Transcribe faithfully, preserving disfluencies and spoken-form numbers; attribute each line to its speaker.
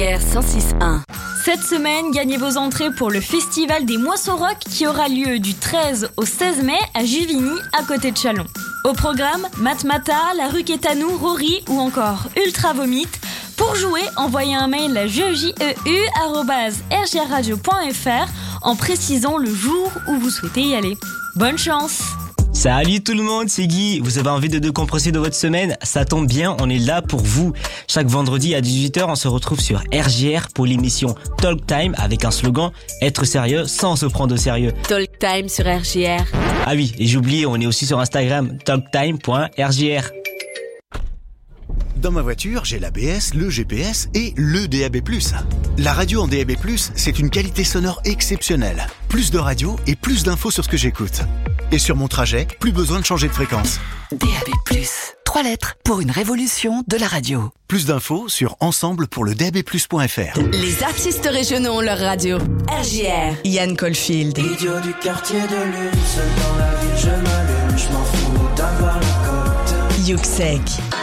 Speaker 1: R cent six point un.
Speaker 2: Cette semaine, gagnez vos entrées pour le Festival des Moissons Rock qui aura lieu du treize au seize mai à Juvigny, à côté de Châlons. Au programme, Matmata, La Rue Quétanou, Rory ou encore Ultra Vomit. Pour jouer, envoyez un mail à jeu arobase r g r radio point f r en précisant le jour où vous souhaitez y aller. Bonne chance!
Speaker 3: Salut tout le monde, c'est Guy. Vous avez envie de décompresser de votre semaine? Ça tombe bien, on est là pour vous. Chaque vendredi à dix-huit heures, on se retrouve sur R J R pour l'émission Talk Time avec un slogan « Être sérieux sans se prendre au sérieux ».
Speaker 1: Talk Time sur R J R.
Speaker 3: Ah oui, et j'ai oublié, on est aussi sur Instagram, talktime point r j r.
Speaker 4: Dans ma voiture, j'ai l'A B S, le G P S et le D A B plus. La radio en D A B plus, c'est une qualité sonore exceptionnelle. Plus de radio et plus d'infos sur ce que j'écoute. Et sur mon trajet, plus besoin de changer de fréquence.
Speaker 5: D A B plus, trois lettres pour une révolution de la radio.
Speaker 4: Plus d'infos sur ensemble pour le D A B plus point f r.
Speaker 1: Les artistes régionaux ont leur radio. R J R.
Speaker 5: Yann Caulfield.
Speaker 6: Idiot du quartier de lune, seul dans la ville je m'allume, je m'en fous d'avoir la cote.
Speaker 5: Yuxek.